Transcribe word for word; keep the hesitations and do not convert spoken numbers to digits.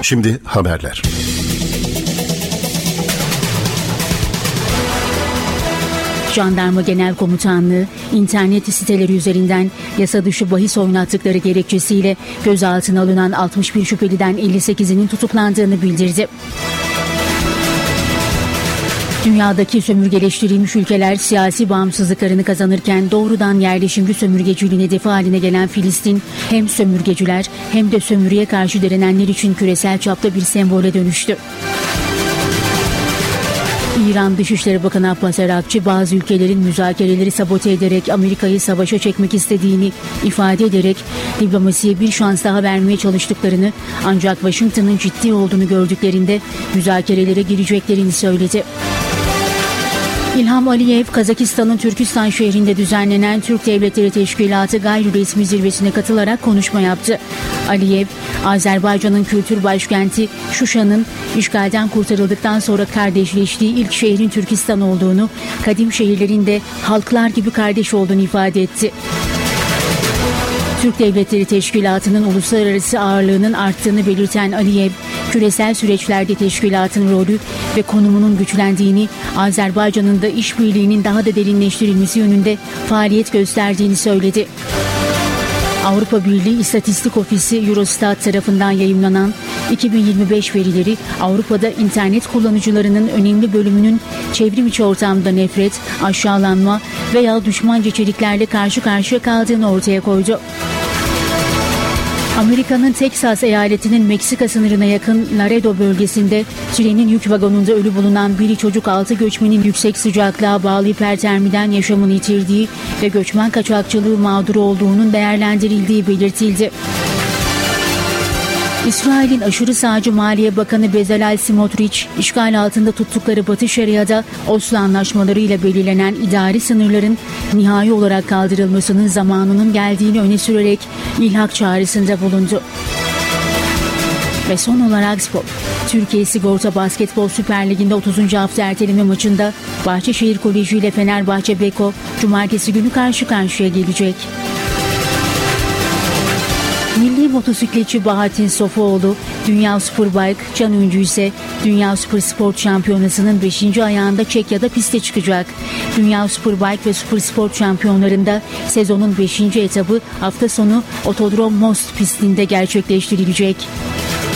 Şimdi haberler. Jandarma Genel Komutanlığı, internet siteleri üzerinden yasa dışı bahis oynattıkları gerekçesiyle gözaltına alınan altmış bir şüpheliden elli sekizinin tutuklandığını bildirdi. Dünyadaki sömürgeleştirilmiş ülkeler siyasi bağımsızlıklarını kazanırken doğrudan yerleşimci sömürgeciliğin hedefi haline gelen Filistin, hem sömürgeciler hem de sömürüye karşı direnenler için küresel çapta bir sembole dönüştü. İran Dışişleri Bakanı Abbas Arakçı, bazı ülkelerin müzakereleri sabote ederek Amerika'yı savaşa çekmek istediğini ifade ederek diplomasiye bir şans daha vermeye çalıştıklarını, ancak Washington'ın ciddi olduğunu gördüklerinde müzakerelere gireceklerini söyledi. İlham Aliyev, Kazakistan'ın Türkistan şehrinde düzenlenen Türk Devletleri Teşkilatı gayri resmi zirvesine katılarak konuşma yaptı. Aliyev, Azerbaycan'ın kültür başkenti Şuşa'nın işgalden kurtarıldıktan sonra kardeşleştiği ilk şehrin Türkistan olduğunu, kadim şehirlerin de halklar gibi kardeş olduğunu ifade etti. Türk Devletleri Teşkilatı'nın uluslararası ağırlığının arttığını belirten Aliyev, küresel süreçlerde teşkilatın rolü ve konumunun güçlendiğini, Azerbaycan'ın da işbirliğinin daha da derinleştirilmesi yönünde faaliyet gösterdiğini söyledi. Avrupa Birliği İstatistik Ofisi Eurostat tarafından yayımlanan iki bin yirmi beş verileri, Avrupa'da internet kullanıcılarının önemli bölümünün çevrim içi ortamda nefret, aşağılanma veya düşmanca içeriklerle karşı karşıya kaldığını ortaya koydu. Amerika'nın Teksas eyaletinin Meksika sınırına yakın Laredo bölgesinde trenin yük vagonunda ölü bulunan biri çocuk altı göçmenin yüksek sıcaklığa bağlı hipertermiden yaşamını yitirdiği ve göçmen kaçakçılığı mağduru olduğunun değerlendirildiği belirtildi. İsrail'in aşırı sağcı Maliye Bakanı Bezalel Smotrich, işgal altında tuttukları Batı Şeria'da Oslo anlaşmalarıyla belirlenen idari sınırların nihai olarak kaldırılmasının zamanının geldiğini öne sürerek ilhak çağrısında bulundu. Ve son olarak spor. Türkiye Sigorta Basketbol Süper Ligi'nde otuzuncu hafta erteleme maçında Bahçeşehir Koleji ile Fenerbahçe Beko cumartesi günü karşı karşıya gelecek. Milli motosikletçi Bahattin Sofuoğlu, Dünya Superbike, Can Öncü ise Dünya Super Sport Şampiyonası'nın beşinci ayağında Çekya'da piste çıkacak. Dünya Superbike ve Super Sport Şampiyonlarında sezonun beşinci etabı hafta sonu Otodrom Most pistinde gerçekleştirilecek.